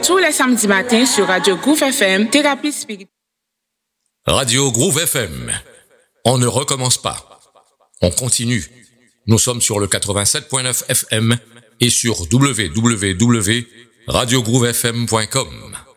tous les samedis matins sur Radio Groove FM, Thérapie Spirituelle. Radio Groove FM. On ne recommence pas. On continue. Nous sommes sur le 87.9 FM et sur www.radiogroovefm.com.